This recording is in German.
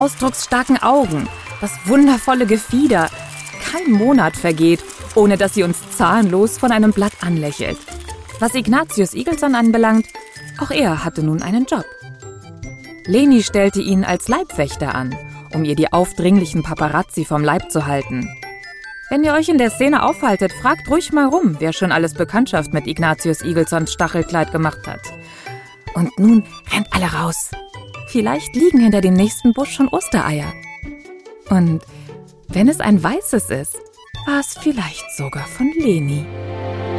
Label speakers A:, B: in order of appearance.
A: ausdrucksstarken Augen, das wundervolle Gefieder. Kein Monat vergeht, ohne dass sie uns zahnlos von einem Blatt anlächelt. Was Ignatius Eagleson anbelangt, auch er hatte nun einen Job. Leni stellte ihn als Leibwächter an, um ihr die aufdringlichen Paparazzi vom Leib zu halten. Wenn ihr euch in der Szene aufhaltet, fragt ruhig mal rum, wer schon alles Bekanntschaft mit Ignatius Eaglesons Stachelkleid gemacht hat. Und nun rennt alle raus. Vielleicht liegen hinter dem nächsten Busch schon Ostereier. Und wenn es ein weißes ist, war es vielleicht sogar von Leni.